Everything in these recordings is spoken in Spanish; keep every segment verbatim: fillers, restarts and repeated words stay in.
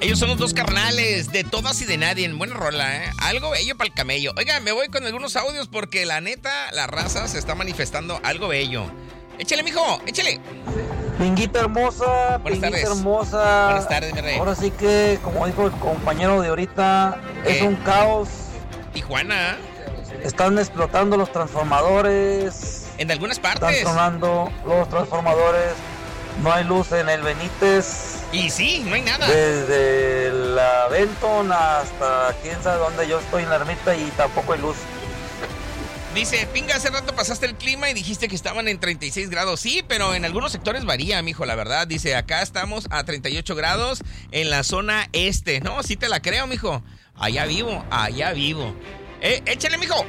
Ellos son los dos carnales de Todas y de Nadie. Buena rola, ¿eh? Algo bello para el camello. Oiga, me voy con algunos audios porque la neta, la raza se está manifestando algo bello. Échale, mijo, échale. Pinguita hermosa, Buenas pinguita tardes. hermosa. Buenas tardes, mi rey. Ahora sí que, como dijo el compañero de ahorita, ¿Qué? es un caos. Tijuana, Están explotando los transformadores. en algunas Están partes. tronando los transformadores. No hay luz en el Benítez. Y sí, no hay nada. Desde la Benton hasta quién sabe dónde. Yo estoy en la ermita y tampoco hay luz. Dice, Pinga, hace rato pasaste el clima y dijiste que estaban en treinta y seis grados. Sí, pero en algunos sectores varía, mijo, la verdad. Dice, acá estamos a treinta y ocho grados en la zona este. No, sí te la creo, mijo. Allá vivo, allá vivo. Eh, échale, mijo.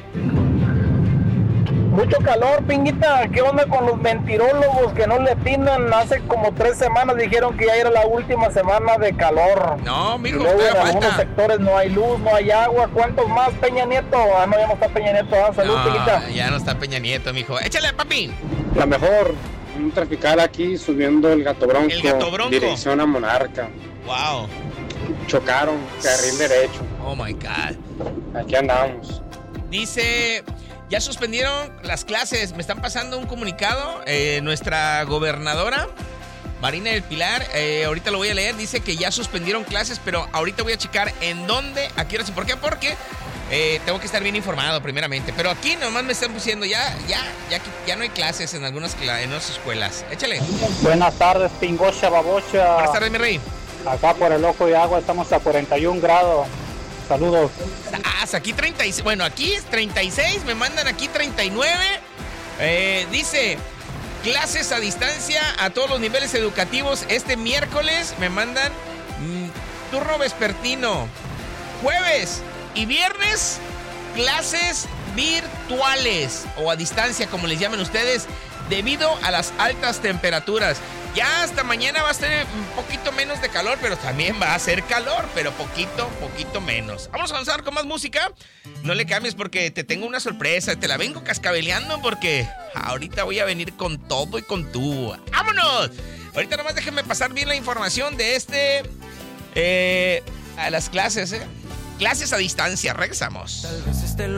Mucho calor, Pinguita. ¿Qué onda con los mentirólogos que no le atinan? Hace como tres semanas dijeron que ya era la última semana de calor. No, Y mijo, luego en todavía algunos falta. sectores no hay luz, no hay agua. ¿Cuántos más, Peña Nieto? Ah, no, ya no está Peña Nieto. Ah, salud, Pinguita. No, ya no está Peña Nieto, mijo. Échale, papi. La mejor, un trafical aquí subiendo el Gato Bronco, El Gato Bronco. dirección a Monarca. Wow. Chocaron, carril derecho. Oh, my God. Aquí andamos. Dice, ya suspendieron las clases. Me están pasando un comunicado. Eh, nuestra gobernadora, Marina del Pilar, eh, ahorita lo voy a leer. Dice que ya suspendieron clases, pero ahorita voy a checar en dónde, a qué horas y por qué. Porque eh, tengo que estar bien informado primeramente. Pero aquí nomás me están diciendo, ya, ya, ya, ya no hay clases en algunas, cla- en unas escuelas. Échale. Buenas tardes, Pingocha Babocha. Buenas tardes, mi rey. Acá por el Ojo de Agua estamos a cuarenta y un grados. Saludos. Ah, aquí treinta y seis. Bueno, aquí es treinta y seis. Me mandan aquí treinta y nueve. Eh, dice, clases a distancia a todos los niveles educativos. Este miércoles me mandan mm, turno vespertino. Jueves y viernes, clases virtuales o a distancia, como les llaman ustedes, debido a las altas temperaturas. Ya hasta mañana va a ser un poquito menos de calor, pero también va a ser calor, pero poquito, poquito menos. Vamos a avanzar con más música. No le cambies porque te tengo una sorpresa. Te la vengo cascabeleando porque ahorita voy a venir con todo y con tú. ¡Vámonos! Ahorita nomás déjenme pasar bien la información de este... Eh, a las clases, ¿eh? Clases a distancia. Regresamos.